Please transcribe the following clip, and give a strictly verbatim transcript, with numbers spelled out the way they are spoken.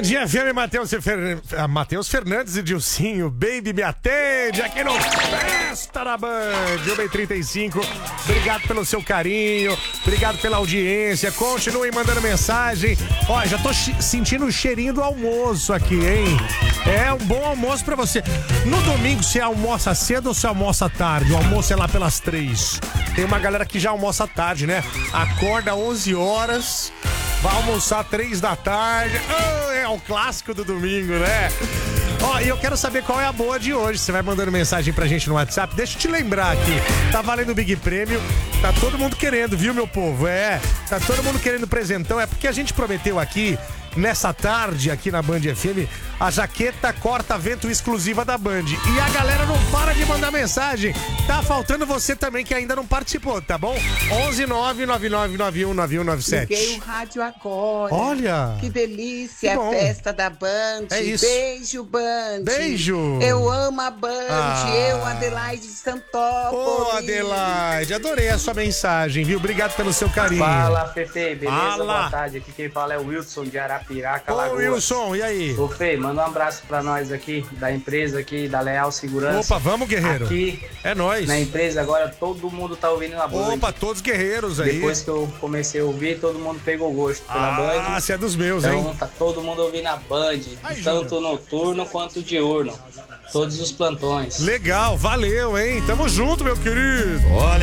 Band F M, Matheus Fer... Matheus Fernandes e Dilcinho, Baby me atende aqui no Festa da Band, um e trinta e cinco. Obrigado pelo seu carinho, obrigado pela audiência, continuem mandando mensagem. Ó, já tô sentindo o cheirinho do almoço aqui, hein? É um bom almoço pra você. No domingo, você almoça cedo ou você almoça tarde? O almoço é lá pelas três. Tem uma galera que já almoça tarde, né? Acorda onze horas, vai almoçar três da tarde. Oh, é o clássico do domingo, né? Ó, e eu quero saber qual é a boa de hoje. Você vai mandando mensagem pra gente no WhatsApp. Deixa eu te lembrar aqui. Tá valendo o Big Prêmio. Tá todo mundo querendo, viu, meu povo? É, tá todo mundo querendo presentão. É porque a gente prometeu aqui, nessa tarde, aqui na Band F M, a jaqueta corta-vento exclusiva da Band. E a galera não para de mandar mensagem. Tá faltando você também que ainda não participou, tá bom? onze nove nove nove nove um nove um nove sete. Liguei o rádio agora. Olha! Que delícia, que a festa da Band. É isso. Beijo, Band. Beijo. Eu amo a Band. Ah. Eu, Adelaide de Santópolis. Ô, Adelaide, adorei a sua mensagem, viu? Obrigado pelo seu carinho. Fala, Fefe, beleza? Fala. Boa tarde. Aqui quem fala é o Wilson de Arapiraca, Ô, Alagoas. Wilson, e aí? Ô, Fê, manda um abraço pra nós aqui, da empresa aqui, da Leal Segurança. Opa, vamos, guerreiro. Aqui, é nóis. na empresa agora, todo mundo tá ouvindo na Band. Opa, todos guerreiros aí. Depois que eu comecei a ouvir, todo mundo pegou gosto pela ah, Band. Ah, você é dos meus, então, hein? Então tá todo mundo ouvindo a Band, Aí, tanto noturno quanto diurno. Todos os plantões. Legal, valeu, hein? Tamo junto, meu querido. Olha